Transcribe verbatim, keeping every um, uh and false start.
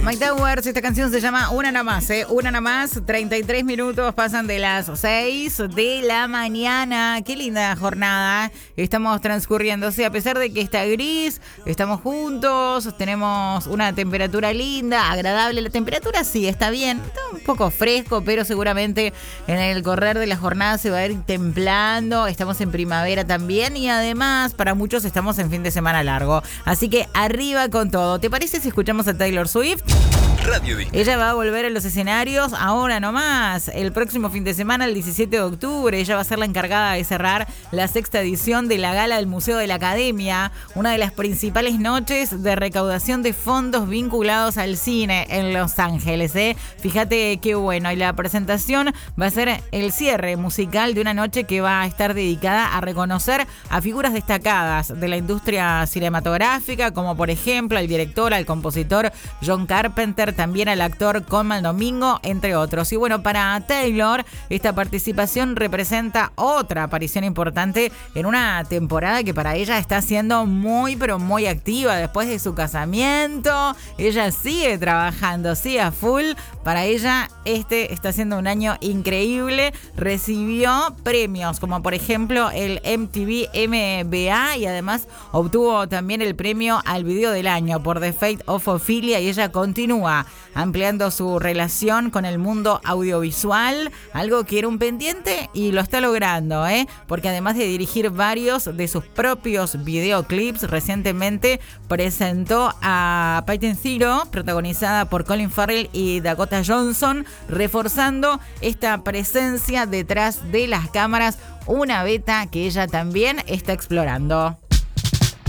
Mike Towers, esta canción se llama Una Nada Más, ¿eh? Una Nada Más, treinta y tres minutos pasan de las seis de la mañana. Qué linda jornada estamos transcurriendo. Sí, a pesar de que está gris, estamos juntos, tenemos una temperatura linda, agradable. La temperatura sí, está bien, está un poco fresco, pero seguramente en el correr de la jornada se va a ir templando. Estamos en primavera también y además para muchos estamos en fin de semana largo. Así que arriba con todo. ¿Te parece si escuchamos a Taylor Swift? Radio Disney. Ella va a volver a los escenarios ahora nomás, el próximo fin de semana, el diecisiete de octubre. Ella va a ser la encargada de cerrar la sexta edición de la Gala del Museo de la Academia, una de las principales noches de recaudación de fondos vinculados al cine en Los Ángeles. ¿eh? Fíjate qué bueno. Y la presentación va a ser el cierre musical de una noche que va a estar dedicada a reconocer a figuras destacadas de la industria cinematográfica, como por ejemplo al director, al compositor John Carpenter, también al actor Colman Domingo, entre otros. Y bueno, para Taylor, esta participación representa otra aparición importante en una temporada que para ella está siendo muy, pero muy activa. Después de su casamiento, ella sigue trabajando, sí, a full. Para ella, este está siendo un año increíble. Recibió premios, como por ejemplo el M T V M V A, y además obtuvo también el premio al video del año por The Fate of Ophelia, y ella continúa ampliando su relación con el mundo audiovisual, algo que era un pendiente y lo está logrando, ¿eh? Porque además de dirigir varios de sus propios videoclips, recientemente presentó a Patent Zero, protagonizada por Colin Farrell y Dakota Johnson, reforzando esta presencia detrás de las cámaras, una beta que ella también está explorando.